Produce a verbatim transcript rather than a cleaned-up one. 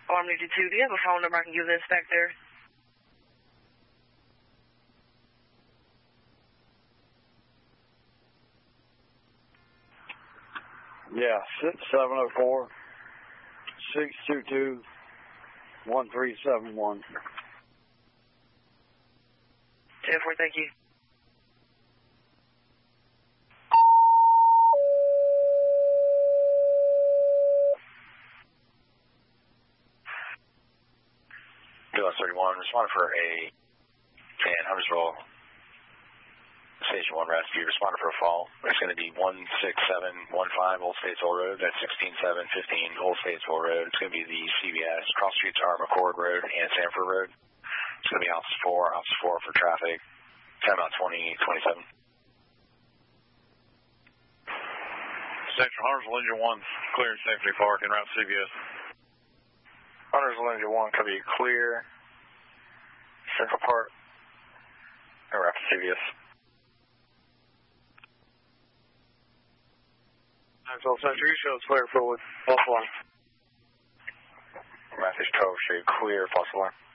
Arm ninety-two, do you have a phone number I can give the inspector? Yeah, seven oh four, six two two, one three seven one. ten four, thank you. Kilo thirty-one, responded for a Van Huntersville Station one rescue, responded for a fall. It's going to be one six seven one five Old Statesville Road. That's sixteen seven fifteen Old Statesville Road. It's going to be the C B S. Cross streets are McCord Road and Sanford Road. It's going to be Office four, Office four for traffic. Time out twenty twenty-seven. Central Huntersville Engine one, clear in Safety Park en route to C B S. Huntersville Engine one could be clear. Central Park en route to C B S. Huntersville Central, shows clear forward. False alarm. Message twelve, show clear, false alarm.